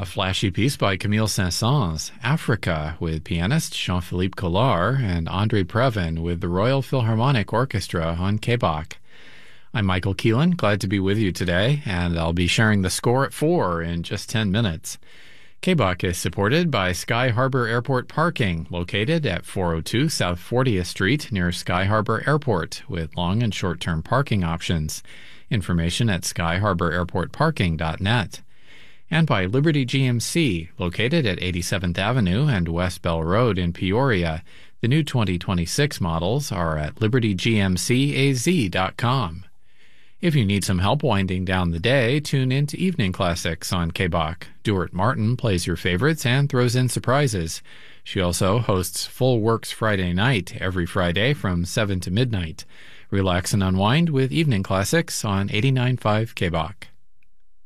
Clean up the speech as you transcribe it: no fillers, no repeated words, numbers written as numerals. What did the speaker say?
A flashy piece by Camille Saint-Saëns, Africa, with pianist Jean-Philippe Collard and André Previn with the Royal Philharmonic Orchestra on KBOK. I'm Michael Keelan, glad to be with you today, and I'll be sharing the score at 4 in just 10 minutes. KBOK is supported by Sky Harbor Airport Parking, located at 402 South 40th Street near Sky Harbor Airport, with long and short-term parking options. Information at skyharborairportparking.net. And by Liberty GMC, located at 87th Avenue and West Bell Road in Peoria. The new 2026 models are at libertygmcaz.com. If you need some help winding down the day, tune in to Evening Classics on KBOK. Duart Martin plays your favorites and throws in surprises. She also hosts Full Works Friday Night every Friday from 7 to midnight. Relax and unwind with Evening Classics on 89.5 KBOK.